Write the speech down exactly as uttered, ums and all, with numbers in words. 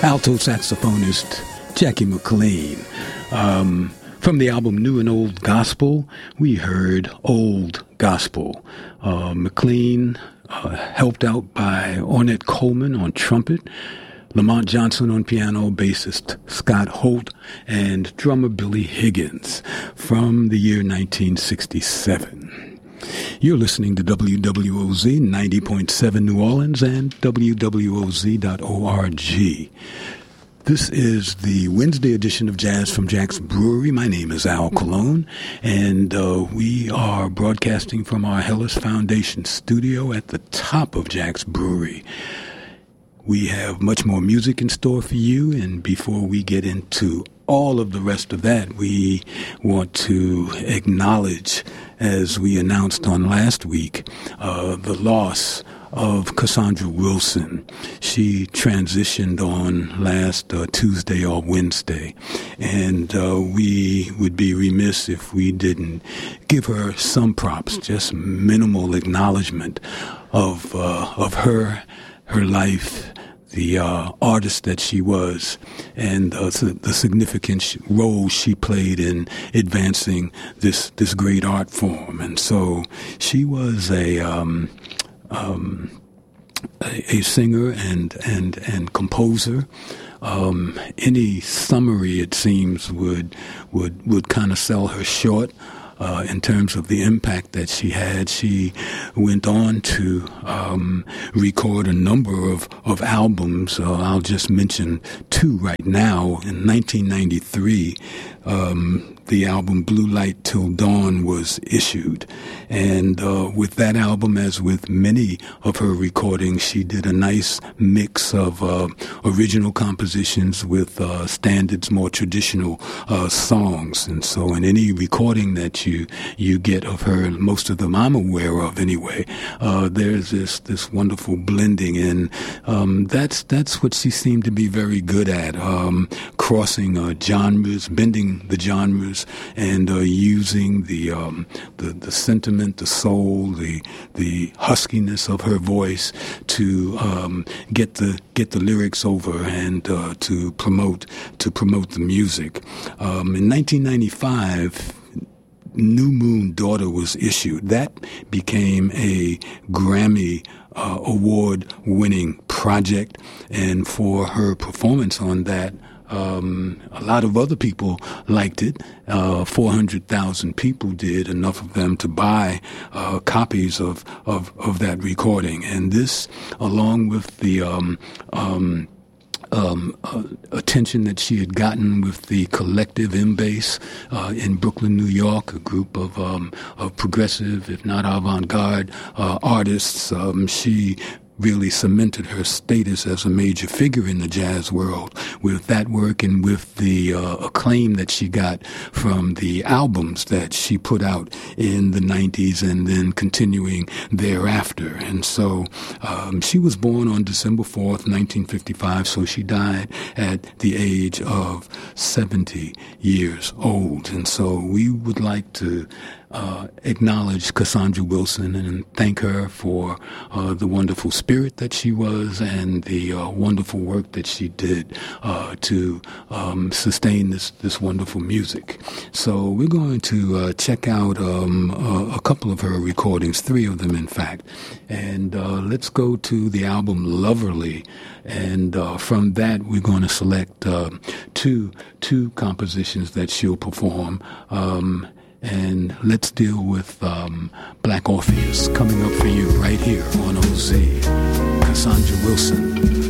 alto saxophonist Jackie McLean. Um, from the album New and Old Gospel, we heard Old Gospel. Uh, McLean uh, helped out by Ornette Coleman on trumpet, Lamont Johnson on piano, bassist Scott Holt, and drummer Billy Higgins from the year nineteen sixty-seven. You're listening to W W O Z ninety point seven New Orleans and W W O Z dot org. This is the Wednesday edition of Jazz from Jack's Brewery. My name is Al Colon, and uh, we are broadcasting from our Hellas Foundation studio at the top of Jack's Brewery. We have much more music in store for you, and before we get into all of the rest of that, we want to acknowledge, as we announced on last week, uh, the loss of Cassandra Wilson. She transitioned on last uh, Tuesday or Wednesday, and uh, we would be remiss if we didn't give her some props, just minimal acknowledgement of uh, of her, her life, the uh, artist that she was, and uh, the significant role she played in advancing this this great art form. And so she was a um, um, a, a singer and and and composer. Um, any summary, it seems, would would would kind of sell her short. Uh, in terms of the impact that she had. She went on to um, record a number of, of albums. Uh, I'll just mention two right now. In nineteen ninety-three, um, the album Blue Light Till Dawn was issued. And uh, with that album, as with many of her recordings, she did a nice mix of uh, original compositions with uh, standards, more traditional uh, songs. And so in any recording that you you get of her, most of them I'm aware of anyway, uh, there's this this wonderful blending. And um, that's, that's what she seemed to be very good at, um, crossing uh, genres, bending the genres, and uh, using the, um, the the sentiment, the soul, the the huskiness of her voice to um, get the get the lyrics over and uh, to promote to promote the music. Um, in nineteen ninety-five, New Moon Daughter was issued. That became a Grammy uh, award-winning project, and for her performance on that, Um, a lot of other people liked it. Uh, four hundred thousand people did, enough of them to buy uh, copies of, of, of that recording. And this, along with the um, um, um, uh, attention that she had gotten with the Collective M-Bass uh, in Brooklyn, New York, a group of, um, of progressive, if not avant-garde, uh, artists, um, she really cemented her status as a major figure in the jazz world with that work and with the uh, acclaim that she got from the albums that she put out in the nineties and then continuing thereafter. And so um, she was born on December fourth, nineteen fifty-five, so she died at the age of seventy years old. And so we would like to Uh, acknowledge Cassandra Wilson and thank her for uh, the wonderful spirit that she was and the uh, wonderful work that she did uh, to um, sustain this, this wonderful music. So we're going to uh, check out um, a, a couple of her recordings, three of them in fact. And uh, let's go to the album Loverly. And uh, from that, we're going to select uh, two, two compositions that she'll perform. Um, And let's deal with um, Black Orpheus coming up for you right here on O Z. Cassandra Wilson.